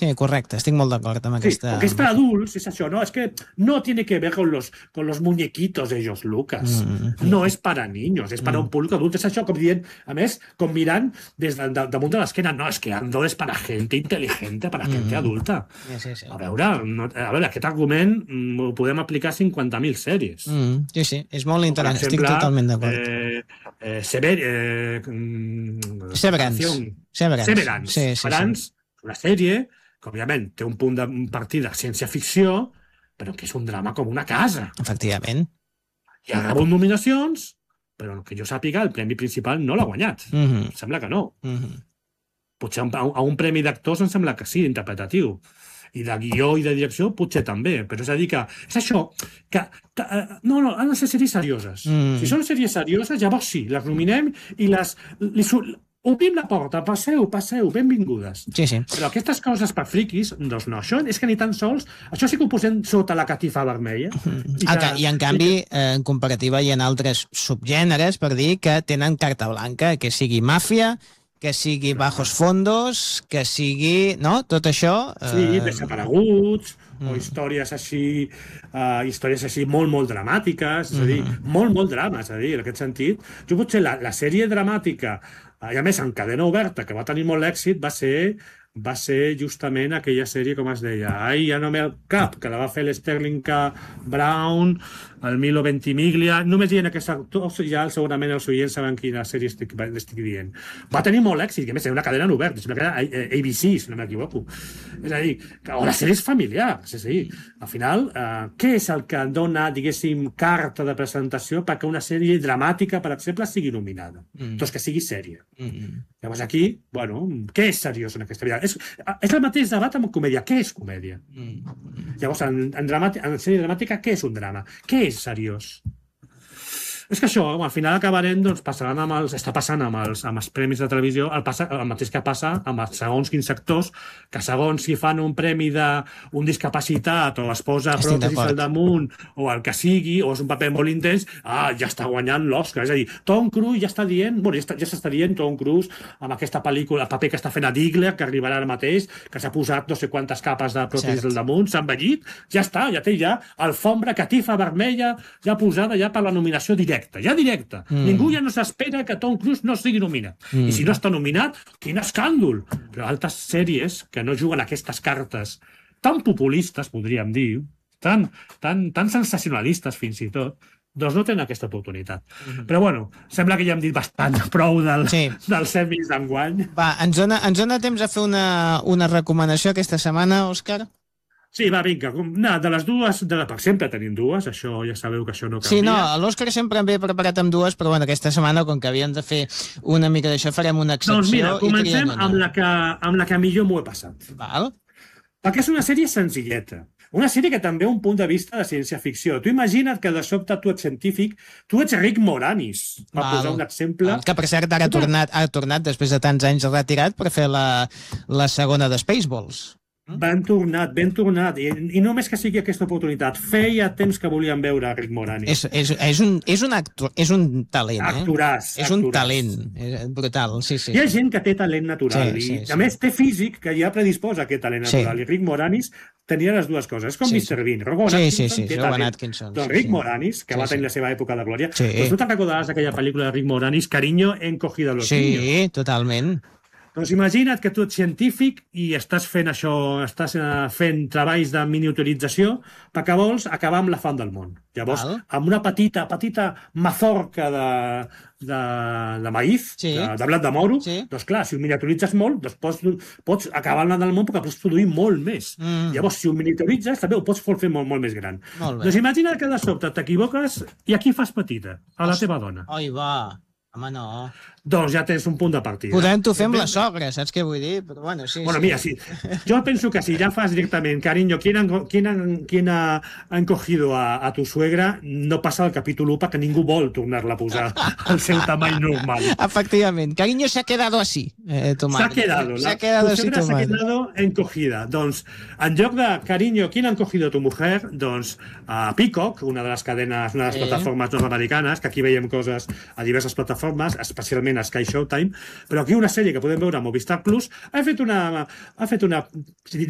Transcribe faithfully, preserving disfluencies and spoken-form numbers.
sí, correcte, estic molt d'acord amb aquesta... Sí, porque es para adults, es això, no, es que no tiene que ver con los, con los muñequitos de ellos, Lucas. Mm. No es para niños, es para mm. un público adulto. És això, com dient, a més, com mirant des de, de, damunt de l'esquena, no, és que Andor és para gente inteligente, para mm. gente adulta. Sí, sí, sí. A veure, no, a veure, aquest argument mm, ho podem aplicar a cinquanta mil sèries. Mm. Sí, sí, és molt interessant, estic totalment d'acord. Eh, eh, Sever... Eh, mm, Severance. Severance. Severance. Sí, sí, Severance, sí. Una sèrie que, òbviament, té un punt de partida ciència-ficció, però que és un drama com una casa. Efectivament. Hi ha rebut nominacions, però que jo sàpiga, el premi principal no l'ha guanyat. Mm-hmm. Em sembla que no. Mm-hmm. Potser a un, a un premi d'actors em sembla que sí, interpretatiu. I de guió i de direcció potser també, però és a dir que és això, que no, no, han de ser sèries serioses. Mm. Si són sèries serioses, llavors sí, les nominem i les... Li, obrim la porta, passeu, passeu, benvingudes. Sí, sí. Però aquestes coses per friquis, doncs no, això és que ni tan sols, això sí que ho posem sota la catifa vermella. I, que, I en canvi, eh, en comparativa, hi ha altres subgèneres, per dir, que tenen carta blanca, que sigui màfia, que sigui bajos fondos, que sigui... No? Tot això... Eh... Sí, desapareguts, mm. o històries així, uh, històries així molt, molt dramàtiques, és a dir, mm. molt, molt drama, és a dir, en aquest sentit. Jo potser la, la sèrie dramàtica, i a més en cadena oberta, que va tenir molt èxit, va ser, va ser justament aquella sèrie, com es deia, Ai, ja no me el cap, que la va fer l'Sterling K. Brown, el Milo Ventimiglia, només dient aquests actors, ja segurament els oients saben quina sèrie estic, estic dient. Va tenir molt èxit, que a més era una cadena oberta, sembla que era A B C, si no m'equivoco. És a dir, o les sèries familiars, és a dir, al final, eh, què és el que dona, diguéssim, carta de presentació perquè una sèrie dramàtica, per exemple, sigui nominada? Mm. Doncs que sigui sèrie. Mm. Llavors aquí, bueno, què és seriós en aquesta vida? És, és el mateix debat amb comèdia. Què és comèdia? Mm. Llavors, en, en, dramàtica, en sèrie dramàtica, què és un drama? Què és seriós? És que això, al final acabarem, doncs, passaran amb els, està passant amb els, amb els premis de televisió el, passa, el mateix que passa amb els segons quins sectors, que segons si fan un premi d'un discapacitat o es posa pròtesis al damunt o el que sigui, o és un paper molt intens, ah, ja està guanyant l'Oscar. És a dir, Tom Cruise ja està dient, bueno, ja, està, ja s'està dient Tom Cruise amb aquesta pel·lícula, el paper que està fent a Diggler, que arribarà ara mateix, que s'ha posat no sé quantes capes de pròtesis al damunt, s'ha envellit, ja està, ja té ja alfombra, catifa vermella, ja posada ja per la nominació directa. Ja directe. Mm. Ningú ja no s'espera que Tom Cruise no sigui nominat. Mm. I si no està nominat, quin escàndol! Però altres sèries que no juguen aquestes cartes tan populistes, podríem dir, tan, tan, tan sensacionalistes fins i tot, doncs no tenen aquesta oportunitat. Mm. Però bueno, sembla que ja hem dit bastant prou del, sí. dels semis d'enguany. Va, ens dona, ens dona temps a fer una, una recomanació aquesta setmana, Òscar? Sí, va, vinga, no, de les dues, de la, per sempre tenim dues, això ja sabeu que això no canvia. Sí, no, l'Òscar sempre em ve preparat amb dues, però bueno, aquesta setmana, com que havíem de fer una mica d'això, farem una excepció. Doncs mira, comencem amb la, que, amb la que millor m'ho he passat. Val. Perquè és una sèrie senzilleta. Una sèrie que també un punt de vista de ciència-ficció. Tu imagina't que de sobte tu ets científic, tu ets Rick Moranis, per Val. posar un exemple. Que per cert ara ha tornat, ha tornat després de tants anys retirat per fer la, la segona de Spaceballs. Ben tornat, ben tornat. I, I només que sigui aquesta oportunitat. Feia temps que volíem veure Rick Moranis. És, és, és, un, és, un, actor, és un talent, eh? Actoràs. És actoràs. un talent. És brutal, sí, sí. Hi ha gent que té talent natural. Sí, sí, i, sí. A més, té físic que ja predisposa aquest talent natural. Sí. I Rick Moranis tenia les dues coses. És com sí, mister Bean. Rowan sí, Atkinson sí, sí, té Rowan talent. Atkinson. Doncs Rick sí, Moranis, que sí, va tenir sí. la seva època de glòria. Sí. Doncs tu te'n recordaràs d'aquella pel·lícula de Rick Moranis, Cariño encogida a los sí, niños. Sí, totalment. Doncs imagina't que tu ets científic i estàs fent això, estàs fent treballs de miniaturització perquè vols acabar amb la fam del món. Llavors, Val. amb una petita, petita mazorca de, de, de maïs, sí. de, de blat de moro, sí. doncs clar, si ho miniaturitzes molt, doncs pots, pots acabar amb el món perquè pots produir molt més. Mm. Llavors, si ho miniaturitzes, també ho pots fer molt, molt més gran. Molt doncs imagina't que de sobte t'equivoques i aquí fas petita, a la teva dona. Oi, va... Home, no. Doncs ja tens un punt de partida. Podem-t'ho fer amb la sogra, saps què vull dir? Però bueno, sí, bueno, sí. mira, sí. Jo penso que si ja fas directament, cariño, ¿quién ha, quién ha, quién ha, ha encogido a, a tu suegra? No passa el capítol u perquè ningú vol tornar-la a posar al seu tamany normal. Efectivament. Cariño, se ha quedado así, eh, tu madre. Se ha quedado. Se la, ha quedado tu así suegra tu se ha madre. quedado encogida. Doncs, en lloc de cariño, ¿quién ha encogido a tu mujer? Doncs, a Peacock, una de les cadenes, una de les eh. plataformes nord-americanes, que aquí veiem coses a diverses plataformes, especialment a Sky Showtime, però aquí una sèrie que podem veure a Movistar Plus ha fet una, ha fet una